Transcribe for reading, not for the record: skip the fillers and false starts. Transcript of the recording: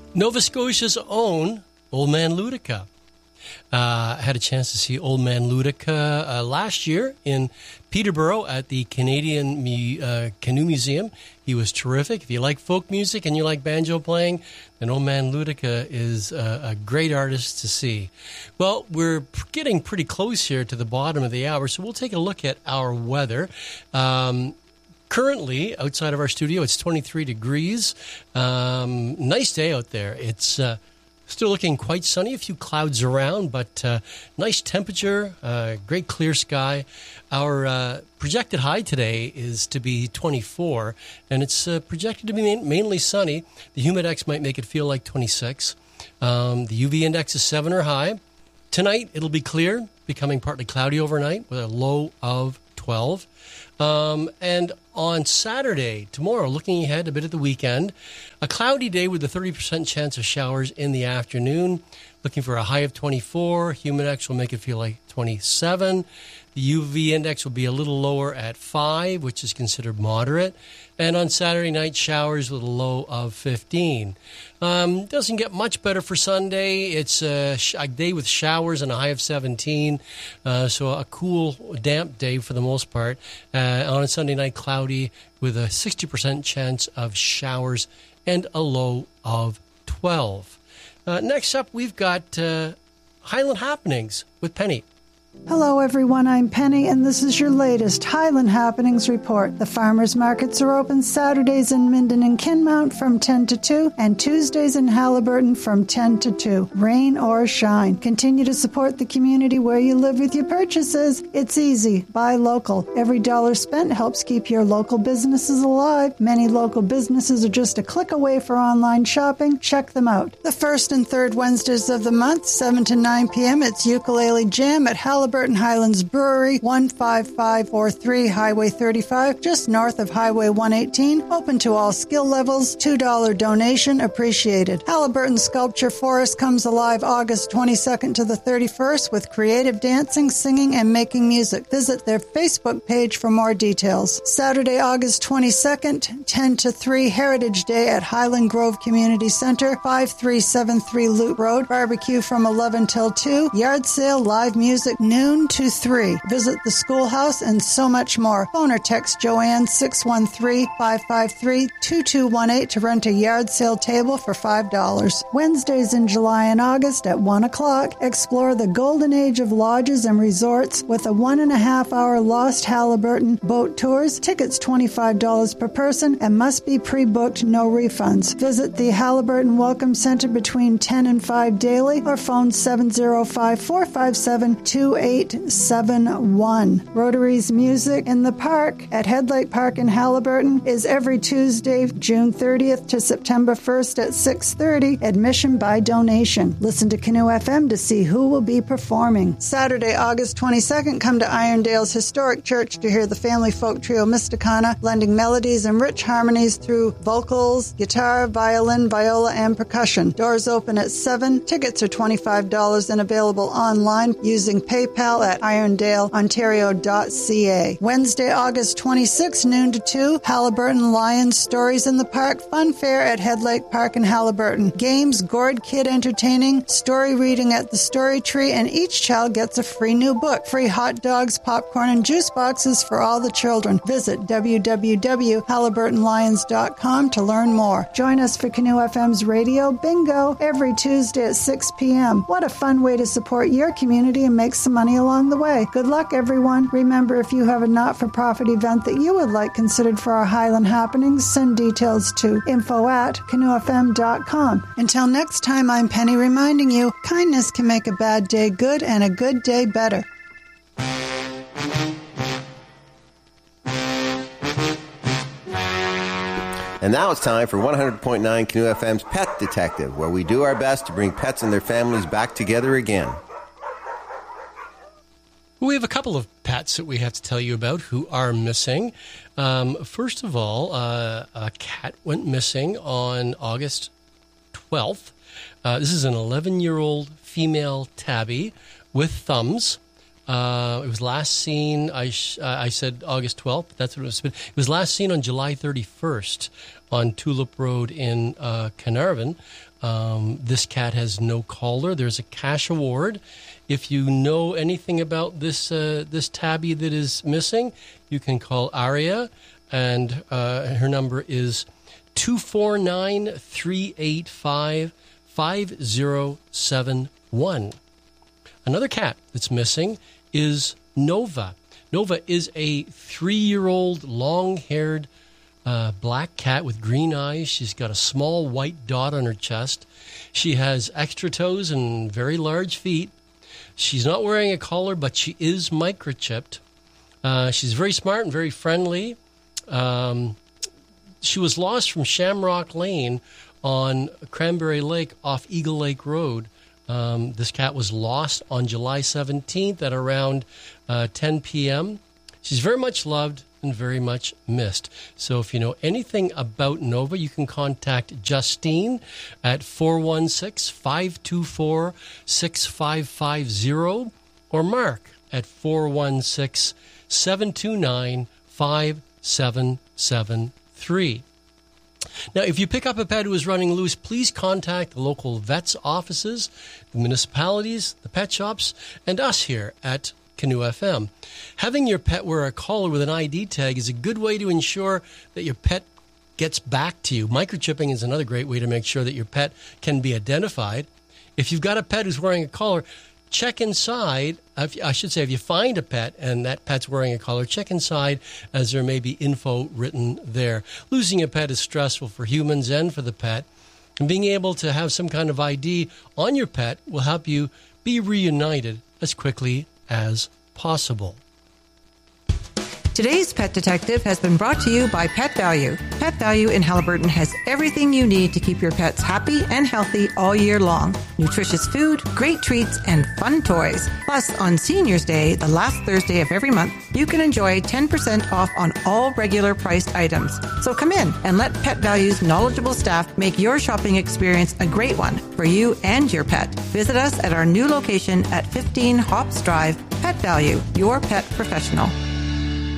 Nova Scotia's own Old Man Ludica. I had a chance to see Old Man Ludica last year in Peterborough at the Canadian Canoe Museum. He was terrific. If you like folk music and you like banjo playing, then Old Man Ludica is a great artist to see. Well, we're getting pretty close here to the bottom of the hour, so we'll take a look at our weather. Currently, outside of our studio, it's 23 degrees. Nice day out there. It's still looking quite sunny, a few clouds around, but nice temperature, great clear sky. Our projected high today is to be 24, and it's projected to be mainly sunny. The humidex might make it feel like 26. The UV index is 7 or high. Tonight, it'll be clear, becoming partly cloudy overnight with a low of 12. And on Saturday, tomorrow, looking ahead a bit at the weekend, a cloudy day with a 30% chance of showers in the afternoon. Looking for a high of 24. Humidex will make it feel like 27. The UV index will be a little lower at 5, which is considered moderate. And on Saturday night, showers with a low of 15. Doesn't get much better for Sunday. It's a day with showers and a high of 17. So a cool, damp day for the most part. On a Sunday night, cloudy with a 60% chance of showers and a low of 12. Next up, we've got Highland Happenings with Penny. Hello everyone, I'm Penny and this is your latest Highland Happenings report. The farmers markets are open Saturdays in Minden and Kinmount from 10 to 2 and Tuesdays in Haliburton from 10 to 2. Rain or shine. Continue to support the community where you live with your purchases. It's easy. Buy local. Every dollar spent helps keep your local businesses alive. Many local businesses are just a click away for online shopping. Check them out. The first and third Wednesdays of the month, 7 to 9 p.m. It's Ukulele Jam at Haliburton Highlands Brewery, 15543 Highway 35, just north of Highway 118. Open to all skill levels. $2 donation appreciated. Haliburton Sculpture Forest comes alive August 22nd to the 31st with creative dancing, singing, and making music. Visit their Facebook page for more details. Saturday, August 22nd, 10 to 3, Heritage Day at Highland Grove Community Center, 5373 Loop Road. Barbecue from 11 till 2. Yard sale, live music, noon to 3. Visit the schoolhouse and so much more. Phone or text Joanne 613-553-2218 to rent a yard sale table for $5. Wednesdays in July and August at 1 o'clock, explore the golden age of lodges and resorts with a 1.5-hour Lost Haliburton boat tours. Tickets $25 per person and must be pre-booked, no refunds. Visit the Haliburton Welcome Center between 10 and 5 daily or phone 705-457-2871. Rotary's Music in the Park at Headlake Park in Haliburton is every Tuesday, June 30th to September 1st at 6:30. Admission by donation. Listen to Canoe FM to see who will be performing. Saturday, August 22nd, come to Irondale's Historic Church to hear the family folk trio Mysticana blending melodies and rich harmonies through vocals, guitar, violin, viola, and percussion. Doors open at 7. Tickets are $25 and available online using PayPal at irondaleontario.ca. Wednesday, August 26, noon to 2, Haliburton Lions Stories in the Park Fun Fair at Headlake Park in Haliburton. Games, gourd kid entertaining, story reading at the Story Tree, and each child gets a free new book. Free hot dogs, popcorn, and juice boxes for all the children. Visit www.haliburtonlions.com to learn more. Join us for Canoe FM's Radio Bingo every Tuesday at 6 p.m. What a fun way to support your community and make some money along the way. Good luck, everyone. Remember, if you have a not-for-profit event that you would like considered for our Highland Happenings, send details to info@canoefm.com. Until next time, I'm Penny reminding you, kindness can make a bad day good and a good day better. And now it's time for 100.9 Canoe FM's Pet Detective, where we do our best to bring pets and their families back together again. We have a couple of pets that we have to tell you about who are missing. First of all, a cat went missing on August 12th. This is an 11-year-old female tabby with thumbs. It was last seen, I said August 12th, that's what it was. It was last seen on July 31st on Tulip Road in Carnarvon. This cat has no collar. There's a cash award. If you know anything about this tabby that is missing, you can call Aria, and her number is 249-385-5071. Another cat that's missing is Nova. Nova is a 3-year-old long-haired black cat with green eyes. She's got a small white dot on her chest. She has extra toes and very large feet. She's not wearing a collar, but she is microchipped. She's very smart and very friendly. She was lost from Shamrock Lane on Cranberry Lake off Eagle Lake Road. This cat was lost on July 17th at around 10 p.m. She's very much loved and very much missed. So if you know anything about Nova, you can contact Justine at 416-524-6550 or Mark at 416-729-5773. Now, if you pick up a pet who is running loose, please contact the local vets' offices, the municipalities, the pet shops, and us here at Canoe FM. Having your pet wear a collar with an ID tag is a good way to ensure that your pet gets back to you. Microchipping is another great way to make sure that your pet can be identified. If you've got a pet who's wearing a collar, check inside. I should say, if you find a pet and that pet's wearing a collar, check inside, as there may be info written there. Losing a pet is stressful for humans and for the pet, and being able to have some kind of ID on your pet will help you be reunited as quickly as possible. Today's Pet Detective has been brought to you by Pet Value. Pet Value in Haliburton has everything you need to keep your pets happy and healthy all year long. Nutritious food, great treats, and fun toys. Plus, on Seniors Day, the last Thursday of every month, you can enjoy 10% off on all regular priced items. So come in and let Pet Value's knowledgeable staff make your shopping experience a great one for you and your pet. Visit us at our new location at 15 Hops Drive. Pet Value, your pet professional.